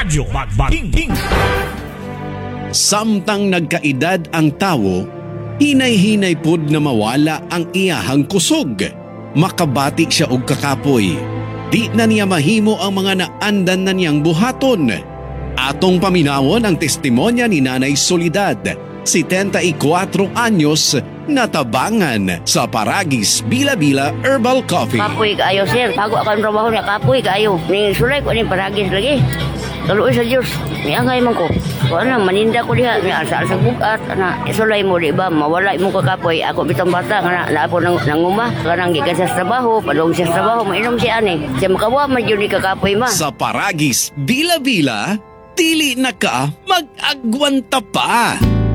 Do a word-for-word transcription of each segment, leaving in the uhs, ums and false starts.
Radyo Magbating. Samtang nagkaedad ang tawo, hinay-hinay pod na mawala ang iyahang kusog. Makabati siya og kakapoy. Di na niya mahimo ang mga naandan na niyang buhaton. Atong paminawon ang testimonya ni Nanay Soledad, setenta-y-kwatro anyos, natabangan sa Paragis Bila-Bila Herbal Coffee. Kapoy kaayo, sir. Bago ako ang trabaho niya, kapoy kaayo. Ni sulay ko ni Paragis lagi. Kaluoy sa Diyos. Niangay man ko. Kung ano, maninda ko diha. Ni asa sa bukat. Ana, isulay mo, di ba? Mawala mo ka kapoy. Ako bitang bata. Nga na ako nang, nanguma. Kanang gikan sa trabaho. Padong siya sa trabaho. Mainom siya ani. Siya makawa man yun ni kakapoy ma. Sa Paragis Bila-Bila, dili na ka mag-agwanta pa.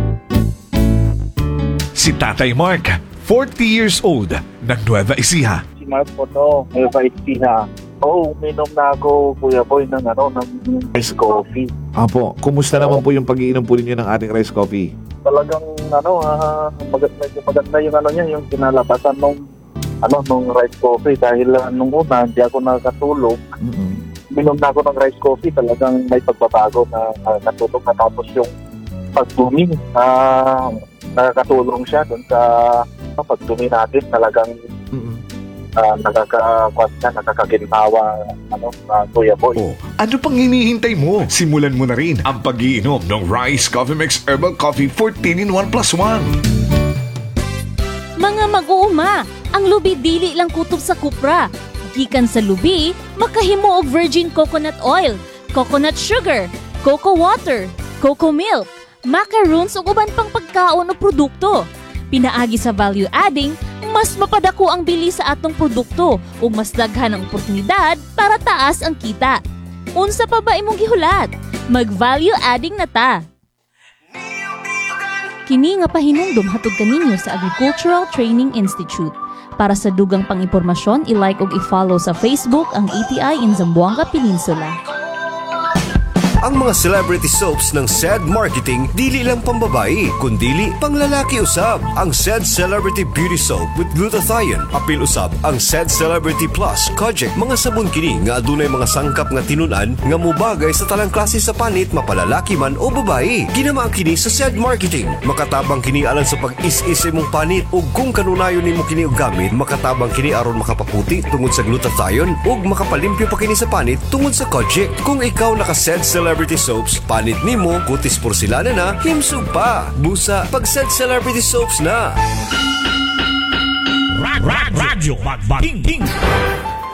Si Tatay Mark, forty years old, ng Nueva Ecija. Si Mark po to, may ba-iski na. Oo, uminom na ako, Kuya Boy, ng ano, ng ice coffee. Apo, kumusta naman po yung pag-iinom po ninyo ng ating rice coffee? Talagang, ano, uh, mag- medyo maganda yung ano niya, yung kinalabasan nung, ano, nung rice coffee. Dahil uh, nung una, hindi ako nakatulog. Mm-hmm. Uminom na ako ng rice coffee, talagang may pagbabago na uh, natulog na tapos yung pagdumi. Uh, nakakatulong siya dun sa uh, pagdumi natin. Talagang, Mm-hmm. Uh, nakaka-kwas na, nakakaginhawa, ano, uh, Kuya Boy. Oh, ano pang hinihintay mo? Simulan mo na rin ang pag-iinom ng Rice Coffee Mix Herbal Coffee fourteen in one plus one. Mga mag-uuma, ang lubi dili lang kutob sa kupra. Gikan sa lubi, makahimo og virgin coconut oil, coconut sugar, cocoa water, cocoa milk, macaroons ug uban pang pagkaon o produkto. Pinaagi sa value adding, mas mapadako ang bili sa atong produkto ug mas daghan ang oportunidad para taas ang kita. Unsa pa ba imong gihulat? Mag-value adding na ta. Kini nga pahinumdom hatod kaninyo sa Agricultural Training Institute. Para sa dugang pang-impormasyon, i-like ug i-follow sa Facebook ang A T I in Zamboanga Peninsula. Ang mga celebrity soaps ng S E D Marketing dili lang pambabae, kundili panglalaki usab. Ang S E D Celebrity Beauty Soap with glutathione, apil usab ang S E D Celebrity Plus Kojic. Mga sabon kini nga adunay mga sangkap nga tinunan nga mubagay sa talang klase sa panit, mapalalaki man o babae. Ginama kini sa S E D Marketing. Makatabang kini alang sa pag-is-is imong panit ug kung kanunayon nimo kini og gamit, makatabang kini aron makapaputi tungod sa glutathione ug makapalimpyo pa kini sa panit tungod sa Kojic. Kung ikaw naka S E D Celebrity Soaps, panit nimo, kutis porselana na, himsog pa. Busa, pag-S E D Celebrity Soaps na. Radyo Magbating.